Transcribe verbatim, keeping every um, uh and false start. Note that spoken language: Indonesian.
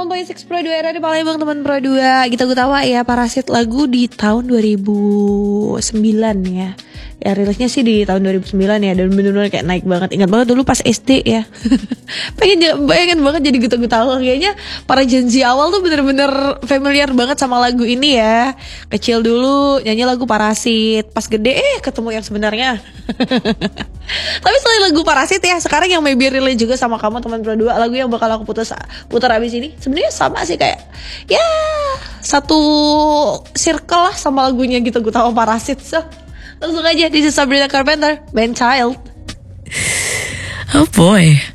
seratus satu koma enam Pro dua era di Palembang teman Pro dua. Gita Gutawa ya, Parasit lagu di tahun dua ribu sembilan ya. Ya rilisnya sih di tahun dua ribu sembilan ya. Dan bener-bener kayak naik banget. Ingat banget dulu pas S D ya. Pengen pengen banget jadi Gita Gutawa. Kayaknya para Gen Z awal tuh bener-bener familiar banget sama lagu ini ya. Kecil dulu nyanyi lagu Parasit, pas gede eh ketemu yang sebenarnya. Tapi selain lagu Parasit ya, sekarang yang maybe relate juga sama kamu teman Pro dua, lagu yang bakal aku putus putar abis ini sebenarnya sama sih, kayak ya satu circle lah sama lagunya Gita Gutawa Parasit. So langsung aja, this is Sabrina Carpenter, Man Child. Oh boy.